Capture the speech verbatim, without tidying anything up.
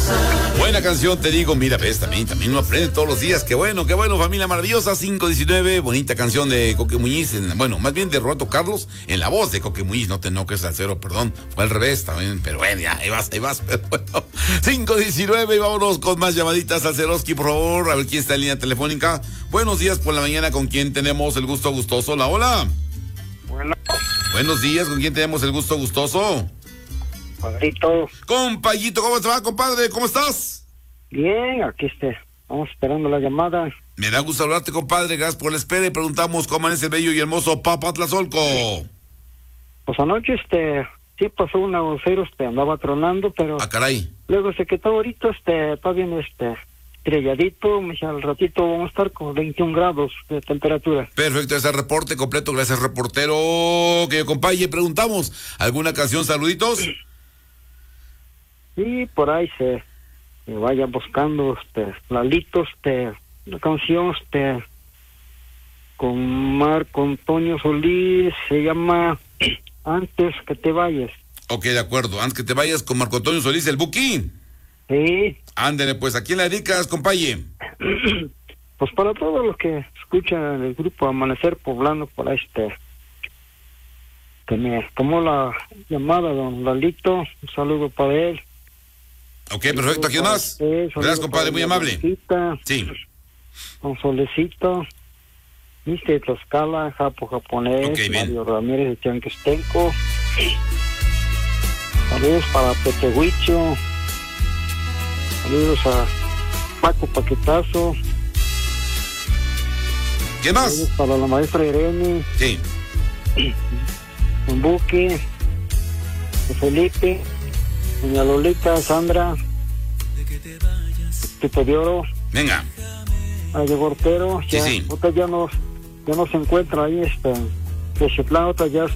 Buena canción, te digo, mira, ves, también, también uno aprende todos los días. Qué bueno, qué bueno, familia maravillosa, cinco diecinueve, bonita canción de Coque Muñiz, en, bueno, más bien de Roberto Carlos, en la voz de Coque Muñiz, no te enojes, Salcero, perdón, fue al revés también, pero bueno, ya, ahí vas, ahí vas, pero bueno. cinco diecinueve, y vámonos con más llamaditas, Salceroski, por favor, a ver quién está en línea telefónica. Buenos días por la mañana, ¿con quién tenemos el gusto gustoso? Hola, hola. Bueno. Buenos días, ¿con quién tenemos el gusto gustoso? Padrito. Compayito, ¿cómo te va, compadre? ¿Cómo estás? Bien, aquí este, vamos esperando la llamada. Me da gusto hablarte, compadre, gracias por la espera y preguntamos cómo es el bello y hermoso Papatlazolco. Pues anoche, este, sí pasó un aguacero, este, andaba tronando, pero... Ah, caray. Luego se quedó ahorita, este, está bien, este, estrelladito, me dice, al ratito vamos a estar con veintiún grados de temperatura. Perfecto, ese reporte completo, gracias, reportero. Que compañe, preguntamos, ¿alguna canción, saluditos? Y por ahí se, se vaya buscando, este, Lalito, este, una canción, este, con Marco Antonio Solís, se llama Antes que te vayas. Ok, de acuerdo, antes que te vayas con Marco Antonio Solís, el Buki. Sí. Ándale, pues, ¿a quién la dedicas, compañe? Pues para todos los que escuchan el grupo Amanecer Poblano, por ahí, este, que me tomó la llamada, don Lalito, un saludo para él. Ok, perfecto, ¿a quién más? Usted, gracias, compadre, muy amable. Solecita, sí. Con Solecito, mister Tlaxcala, Japo Japonés, okay, Mario Ramírez de Chanquestenco. Saludos para Petehuicho. Saludos a Paco Paquetazo. ¿Qué más? Saludos para la maestra Irene. Sí. Un Buque, Felipe, doña Lolita, Sandra, Tipo de Oro. Venga. A Gortero. Sí, ya, sí. Otra ya no, ya no se encuentra ahí, este, de Chetlán, otra ya